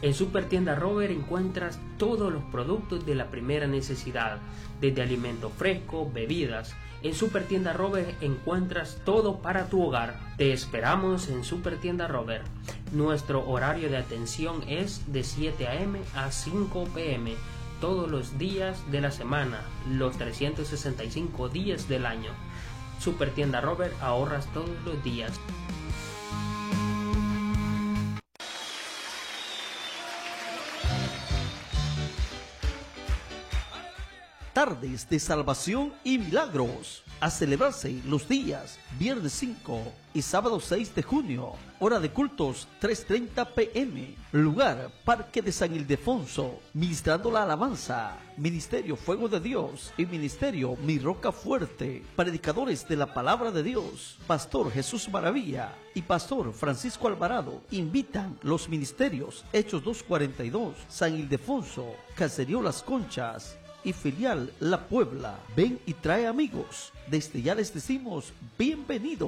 En Supertienda Robert encuentras todos los productos de la primera necesidad, desde alimentos frescos, bebidas. En Supertienda Robert encuentras todo para tu hogar. Te esperamos en Supertienda Robert. Nuestro horario de atención es de 7 a.m. a 5 p.m. todos los días de la semana, los 365 días del año. Supertienda Robert, ahorras todos los días. Tardes de salvación y milagros, a celebrarse los días viernes 5 y sábado 6 de junio, hora de cultos 3:30 p.m, lugar Parque de San Ildefonso, ministrando la alabanza, Ministerio Fuego de Dios y Ministerio Mi Roca Fuerte, predicadores de la palabra de Dios, Pastor Jesús Maravilla y Pastor Francisco Alvarado, invitan los ministerios Hechos 2:42, San Ildefonso, Caserío Las Conchas y filial La Puebla. Ven y trae amigos. Desde ya les decimos bienvenidos.